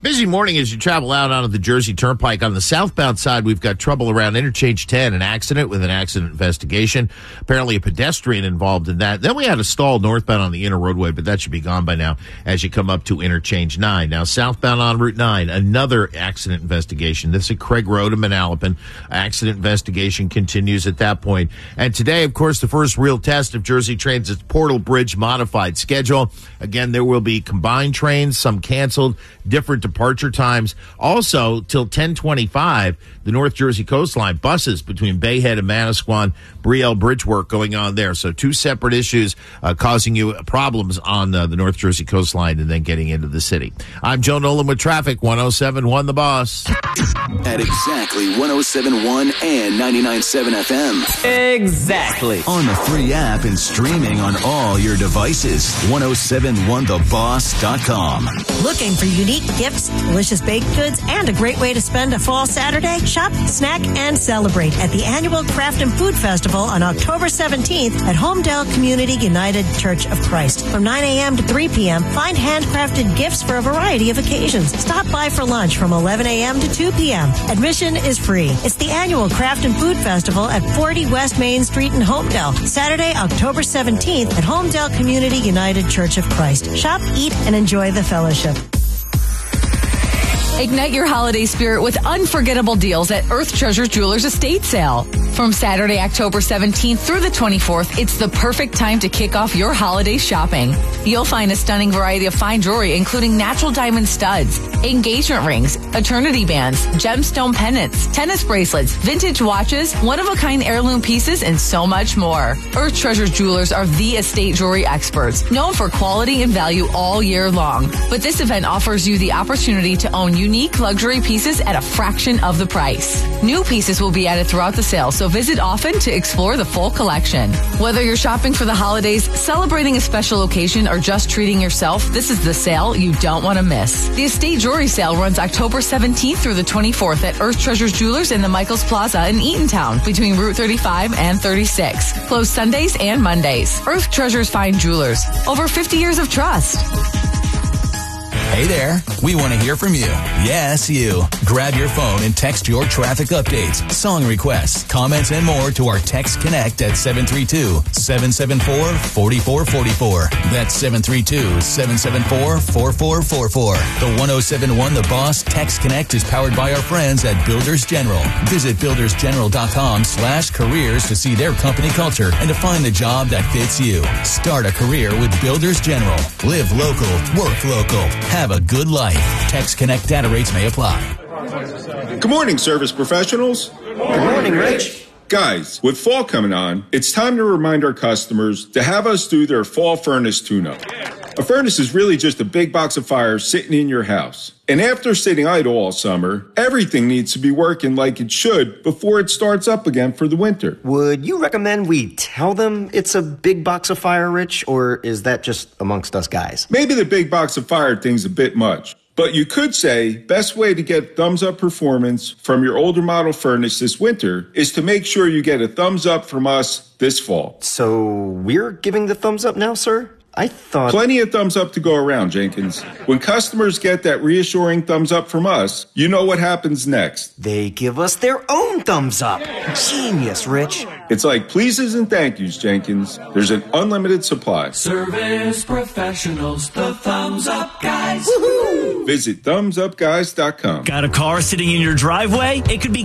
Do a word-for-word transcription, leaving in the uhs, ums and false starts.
Busy morning as you travel out onto the Jersey Turnpike. On the southbound side, we've got trouble around Interchange ten, an accident with an accident investigation. Apparently a pedestrian involved in that. Then we had a stall northbound on the inner roadway, but that should be gone by now as you come up to Interchange nine. Now, southbound on Route nine, another accident investigation. This is Craig Road in Manalapan. Accident investigation continues at that point. And today, of course, the first real test of Jersey Transit's Portal Bridge modified schedule. Again, there will be combined trains, some canceled, different departure times. Also, till ten twenty-five, the North Jersey coastline buses between Bayhead and Manasquan, Brielle Bridge work going on there. So two separate issues uh, causing you problems on uh, the North Jersey coastline and then getting into the city. I'm Joe Nolan with traffic, one oh seven point one The Boss. At exactly one oh seven point one and ninety-nine point seven F M. Exactly. On the free app and streaming on all your devices. ten seventy-one the boss dot com. Looking for unique gifts, delicious baked goods, and a great way to spend a fall Saturday? Shop, snack, and celebrate at the annual Craft and Food Festival on October seventeenth at Homedale Community United Church of Christ. From nine a.m. to three p.m., find handcrafted gifts for a variety of occasions. Stop by for lunch from eleven a.m. to two p.m. Admission is free. It's the annual Craft and Food Festival at forty West Main Street in Homedale. Saturday, October seventeenth at Homedale Community United Church of Christ. Shop, eat, and enjoy the fellowship. Ignite your holiday spirit with unforgettable deals at Earth Treasure Jewelers Estate Sale. From Saturday, October seventeenth through the twenty-fourth, it's the perfect time to kick off your holiday shopping. You'll find a stunning variety of fine jewelry, including natural diamond studs, engagement rings, eternity bands, gemstone pendants, tennis bracelets, vintage watches, one-of-a-kind heirloom pieces, and so much more. Earth Treasure Jewelers are the estate jewelry experts, known for quality and value all year long. But this event offers you the opportunity to own unique luxury pieces at a fraction of the price. New pieces will be added throughout the sale, so visit often to explore the full collection. Whether you're shopping for the holidays, celebrating a special occasion, or just treating yourself, this is the sale you don't want to miss. The Estate Jewelry Sale runs October seventeenth through the twenty-fourth at Earth Treasures Jewelers in the Michaels Plaza in Eatontown between Route thirty-five and thirty-six. Closed Sundays and Mondays. Earth Treasures Fine Jewelers. Over fifty years of trust. Hey there, we want to hear from you. Yes, you. Grab your phone and text your traffic updates, song requests, comments, and more to our Text Connect at seven three two, seven seven four, four four four four. That's seven three two, seven seven four, four four four four. The ten seventy-one The Boss Text Connect is powered by our friends at Builders General. Visit builders general dot com slash careers to see their company culture and to find the job that fits you. Start a career with Builders General. Live local, work local. Have a good life. Text Connect data rates may apply. Good morning, service professionals. Good morning, Rich. Guys, with fall coming on, it's time to remind our customers to have us do their fall furnace tune-up. A furnace is really just a big box of fire sitting in your house. And after sitting idle all summer, everything needs to be working like it should before it starts up again for the winter. Would you recommend we tell them it's a big box of fire, Rich, or is that just amongst us guys? Maybe the big box of fire thing's a bit much. But you could say, best way to get thumbs up performance from your older model furnace this winter is to make sure you get a thumbs up from us this fall. So we're giving the thumbs up now, sir? I thought... Plenty of thumbs up to go around, Jenkins. When customers get that reassuring thumbs up from us, you know what happens next. They give us their own thumbs up. Genius, Rich. It's like pleases and thank yous, Jenkins. There's an unlimited supply. Service professionals, the thumbs up guys. Woohoo! Visit thumbs up guys dot com. Got a car sitting in your driveway? It could be